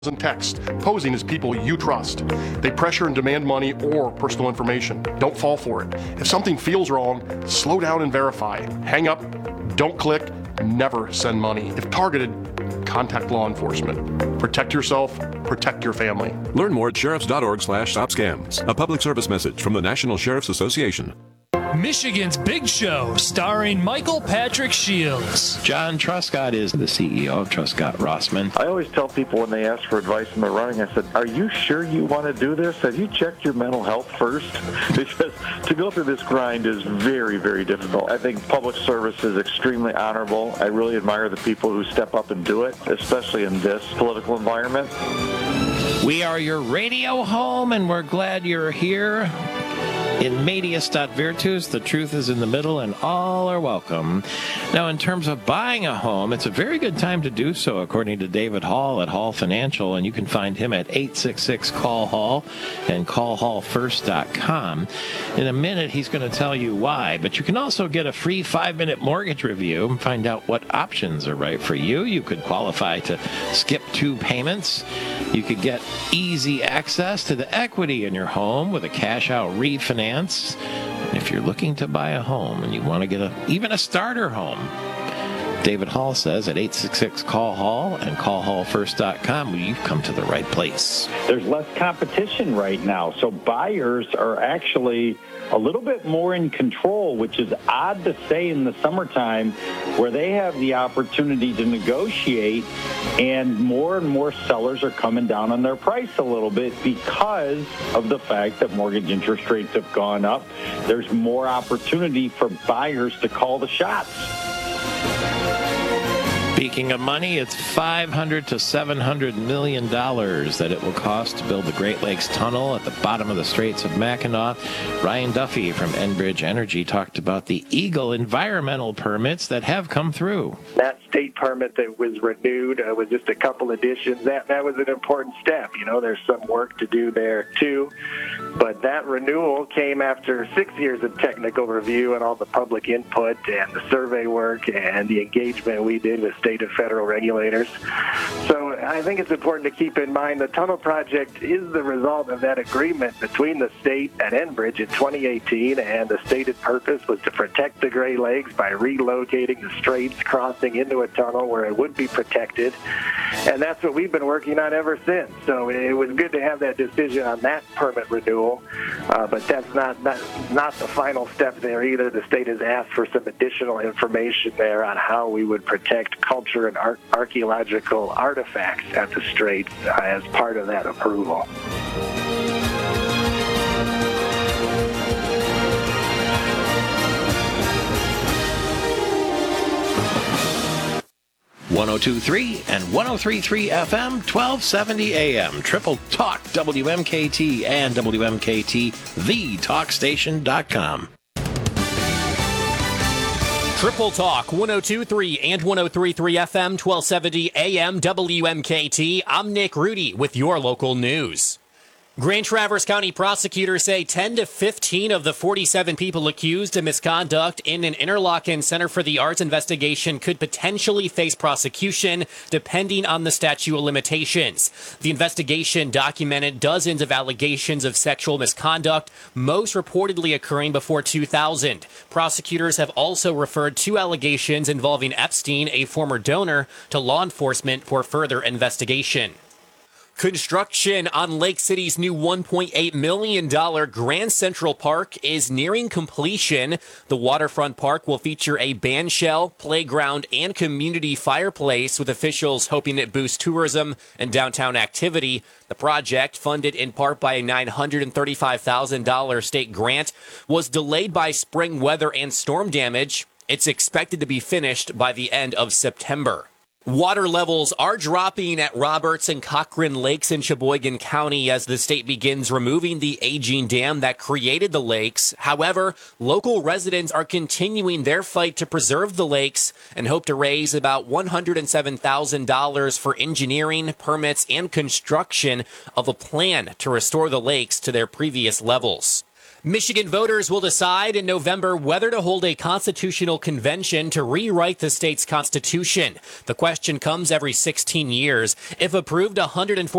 and text, posing as people you trust. They pressure and demand money or personal information. Don't fall for it. If something feels wrong, slow down and verify. Hang up, don't click, never send money. If targeted, contact law enforcement. Protect yourself, protect your family. Learn more at sheriffs.org/stopscams. A public service message from the National Sheriff's Association. Michigan's Big Show, starring Michael Patrick Shields. John Truscott is the CEO of Truscott Rossman. I always tell people when they ask for advice when they're running, I said, are you sure you want to do this? Have you checked your mental health first? Because to go through this grind is very, very difficult. I think public service is extremely honorable. I really admire the people who step up and do it, especially in this political environment. We are your radio home, and we're glad you're here. In medias virtus, the truth is in the middle, and all are welcome. Now, in terms of buying a home, it's a very good time to do so, according to David Hall at Hall Financial, and you can find him at 866-CALL-HALL and callhallfirst.com. In a minute, he's going to tell you why, but you can also get a free 5-minute mortgage review and find out what options are right for you. You could qualify to skip 2 payments. You could get easy access to the equity in your home with a cash-out refinance. And if you're looking to buy a home and you want to get even a starter home, David Hall says at 866-CALL-HALL and callhallfirst.com, you've come to the right place. There's less competition right now, so buyers are actually a little bit more in control, which is odd to say in the summertime, where they have the opportunity to negotiate, and more sellers are coming down on their price a little bit because of the fact that mortgage interest rates have gone up. There's more opportunity for buyers to call the shots. Speaking of money, it's $500 to $700 million that it will cost to build the Great Lakes Tunnel at the bottom of the Straits of Mackinac. Ryan Duffy from Enbridge Energy talked about the Eagle environmental permits that have come through. That state permit that was renewed with just a couple additions, that was an important step. You know, there's some work to do there, too. But that renewal came after 6 years of technical review and all the public input and the survey work and the engagement we did with state and federal regulators. So I think it's important to keep in mind the tunnel project is the result of that agreement between the state and Enbridge in 2018, and the stated purpose was to protect the Great Lakes by relocating the Straits crossing into a tunnel where it would be protected. And that's what we've been working on ever since. So it was good to have that decision on that permit renewal, but that's not the final step there either. The state has asked for some additional information there on how we would protect culture and archaeological artifacts at the Straits as part of that approval. .1023 and 103.3 FM, 1270 AM. Triple Talk, WMKT and WMKT, thetalkstation.com. Triple Talk, 102.3 and 103.3 FM, 1270 AM, WMKT. I'm Nick Rudy with your local news. Grand Traverse County prosecutors say 10 to 15 of the 47 people accused of misconduct in an Interlochen Center for the Arts investigation could potentially face prosecution, depending on the statute of limitations. The investigation documented dozens of allegations of sexual misconduct, most reportedly occurring before 2000. Prosecutors have also referred 2 allegations involving Epstein, a former donor, to law enforcement for further investigation. Construction on Lake City's new $1.8 million Grand Central Park is nearing completion. The waterfront park will feature a bandshell, playground, and community fireplace, with officials hoping it boosts tourism and downtown activity. The project, funded in part by a $935,000 state grant, was delayed by spring weather and storm damage. It's expected to be finished by the end of September. Water levels are dropping at Roberts and Cochrane Lakes in Sheboygan County as the state begins removing the aging dam that created the lakes. However, local residents are continuing their fight to preserve the lakes and hope to raise about $107,000 for engineering, permits, and construction of a plan to restore the lakes to their previous levels. Michigan voters will decide in November whether to hold a constitutional convention to rewrite the state's constitution. The question comes every 16 years. If approved, 140